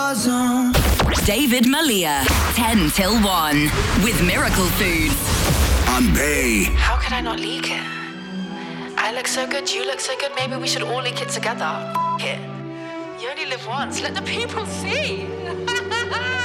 zone. David Malia, 10 till 1, with Miracle Foods. On Bay. How could I not leak it? I look so good, you look so good, maybe we should all leak it together. It. You only live once, let the people see.